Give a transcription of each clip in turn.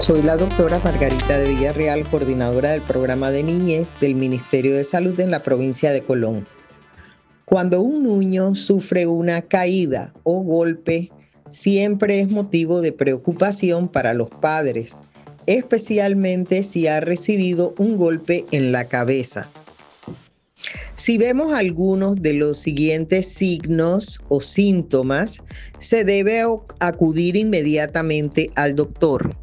Soy la doctora Margarita de Villarreal, coordinadora del programa de niñez del Ministerio de Salud en la provincia de Colón. Cuando un niño sufre una caída o golpe, siempre es motivo de preocupación para los padres, especialmente si ha recibido un golpe en la cabeza. Si vemos algunos de los siguientes signos o síntomas, se debe acudir inmediatamente al doctor.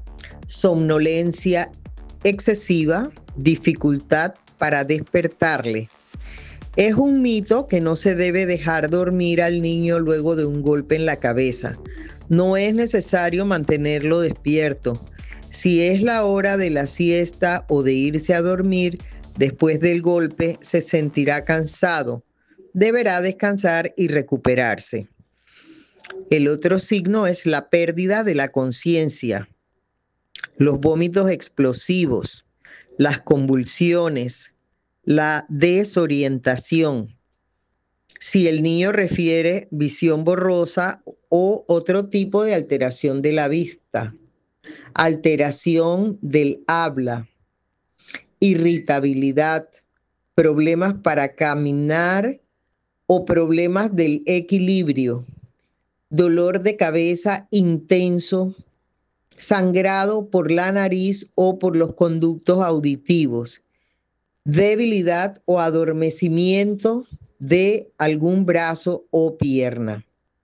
Somnolencia excesiva, dificultad para despertarle. Es un mito que no se debe dejar dormir al niño luego de un golpe en la cabeza. No es necesario mantenerlo despierto. Si es la hora de la siesta o de irse a dormir, después del golpe se sentirá cansado. Deberá descansar y recuperarse. El otro signo es la pérdida de la conciencia. Los vómitos explosivos, las convulsiones, la desorientación. Si el niño refiere visión borrosa o otro tipo de alteración de la vista, alteración del habla, irritabilidad, problemas para caminar o problemas del equilibrio, dolor de cabeza intenso, sangrado por la nariz o por los conductos auditivos, debilidad o adormecimiento de algún brazo o pierna.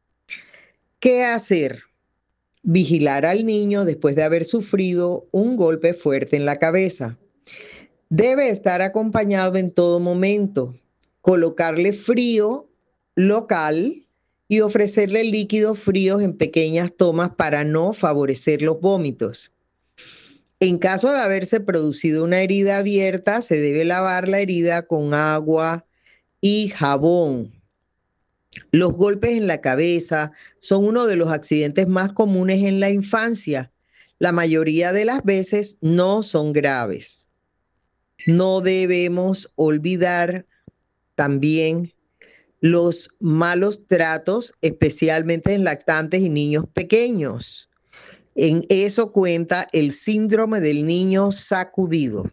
¿Qué hacer? Vigilar al niño después de haber sufrido un golpe fuerte en la cabeza. Debe estar acompañado en todo momento, colocarle frío local y ofrecerle líquidos fríos en pequeñas tomas para no favorecer los vómitos. En caso de haberse producido una herida abierta, se debe lavar la herida con agua y jabón. Los golpes en la cabeza son uno de los accidentes más comunes en la infancia. La mayoría de las veces no son graves. No debemos olvidar también los malos tratos, especialmente en lactantes y niños pequeños. En eso cuenta el síndrome del niño sacudido.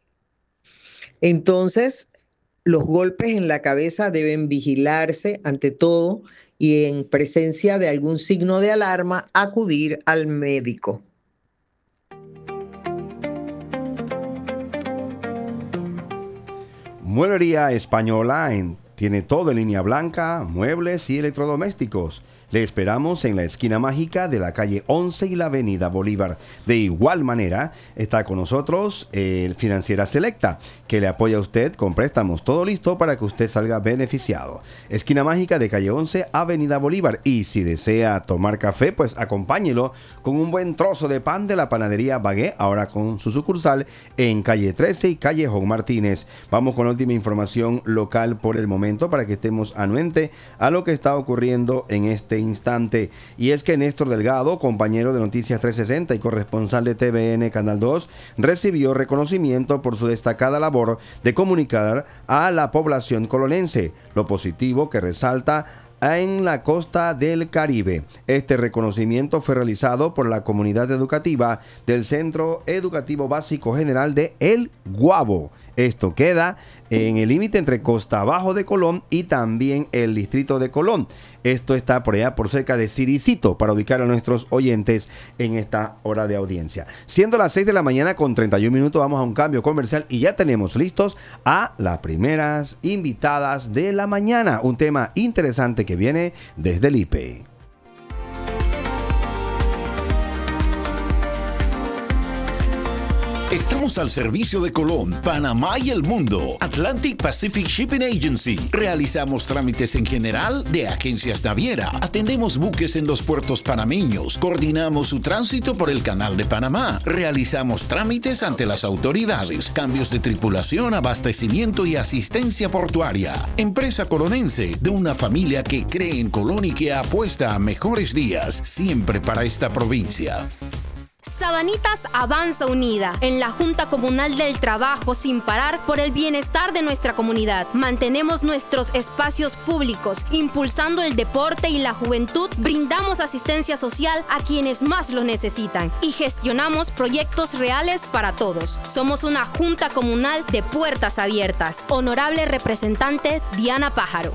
Entonces, los golpes en la cabeza deben vigilarse ante todo y en presencia de algún signo de alarma, acudir al médico. Mueblería Española tiene todo en línea blanca, muebles y electrodomésticos. Le esperamos en la esquina mágica de la calle 11 y la avenida Bolívar. De igual manera, está con nosotros Financiera Selecta, que le apoya a usted con préstamos. Todo listo para que usted salga beneficiado. Esquina mágica de calle 11, avenida Bolívar. Y si desea tomar café, pues acompáñelo con un buen trozo de pan de la panadería Bagué, ahora con su sucursal en calle 13 y calle Juan Martínez. Vamos con la última información local por el momento para que estemos anuente a lo que está ocurriendo en este instante. Y es que Néstor Delgado, compañero de Noticias 360 y corresponsal de TVN Canal 2, recibió reconocimiento por su destacada labor de comunicar a la población colonense lo positivo que resalta en la costa del Caribe. Este reconocimiento fue realizado por la comunidad educativa del Centro Educativo Básico General de El Guabo. Esto queda en el límite entre Costa Bajo de Colón y también el distrito de Colón. Esto está por allá, por cerca de Siricito, para ubicar a nuestros oyentes en esta hora de audiencia. Siendo las 6 de la mañana con 31 minutos, vamos a un cambio comercial y ya tenemos listos a las primeras invitadas de la mañana. Un tema interesante que viene desde el IPE. Estamos al servicio de Colón, Panamá y el mundo. Atlantic Pacific Shipping Agency. Realizamos trámites en general de agencias naviera. Atendemos buques en los puertos panameños. Coordinamos su tránsito por el Canal de Panamá. Realizamos trámites ante las autoridades. Cambios de tripulación, abastecimiento y asistencia portuaria. Empresa colonense de una familia que cree en Colón y que apuesta a mejores días. Siempre para esta provincia. Sabanitas avanza unida en la Junta Comunal del Trabajo sin parar por el bienestar de nuestra comunidad. Mantenemos nuestros espacios públicos, impulsando el deporte y la juventud, brindamos asistencia social a quienes más lo necesitan y gestionamos proyectos reales para todos. Somos una Junta Comunal de puertas abiertas. Honorable representante Diana Pájaro.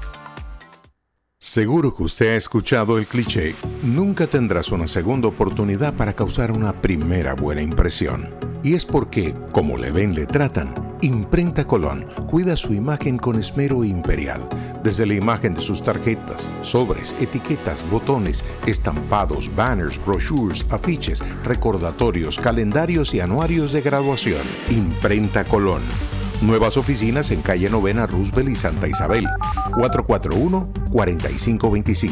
Seguro que usted ha escuchado el cliché, nunca tendrás una segunda oportunidad para causar una primera buena impresión. Y es porque, como le ven, le tratan. Imprenta Colón cuida su imagen con esmero imperial. Desde la imagen de sus tarjetas, sobres, etiquetas, botones, estampados, banners, brochures, afiches, recordatorios, calendarios y anuarios de graduación. Imprenta Colón. Nuevas oficinas en calle Novena, Roosevelt y Santa Isabel. 441-4525.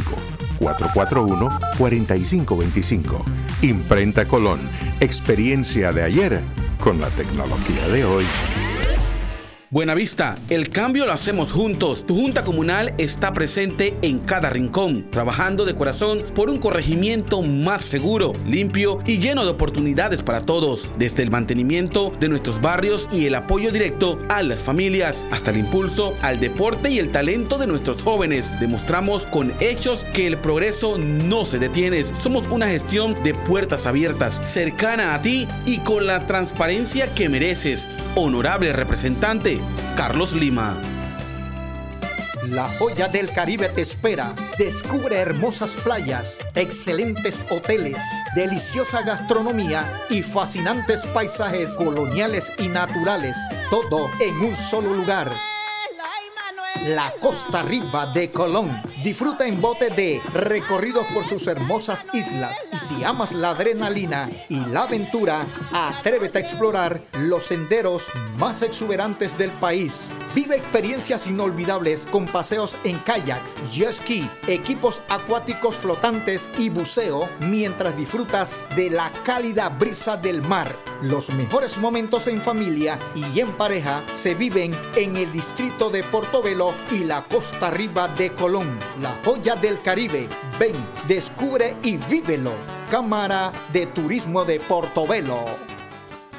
441-4525. Imprenta Colón. Experiencia de ayer con la tecnología de hoy. Buenavista, el cambio lo hacemos juntos. Tu Junta Comunal está presente en cada rincón, trabajando de corazón por un corregimiento más seguro, limpio y lleno de oportunidades para todos. Desde el mantenimiento de nuestros barrios y el apoyo directo a las familias, hasta el impulso al deporte y el talento de nuestros jóvenes. Demostramos con hechos que el progreso no se detiene. Somos una gestión de puertas abiertas, cercana a ti y con la transparencia que mereces. Honorable representante Carlos Lima. La joya del Caribe te espera. Descubre hermosas playas, excelentes hoteles, deliciosa gastronomía y fascinantes paisajes coloniales y naturales. Todo en un solo lugar. La Costa Riba de Colón. Disfruta en bote de recorridos por sus hermosas islas. Y si amas la adrenalina y la aventura, atrévete a explorar los senderos más exuberantes del país. Vive experiencias inolvidables con paseos en kayaks, jet ski, equipos acuáticos flotantes y buceo mientras disfrutas de la cálida brisa del mar. Los mejores momentos en familia y en pareja se viven en el distrito de Portobelo y la Costa Riba de Colón. La joya del Caribe. Ven, descubre y vívelo. Cámara de Turismo de Portobelo.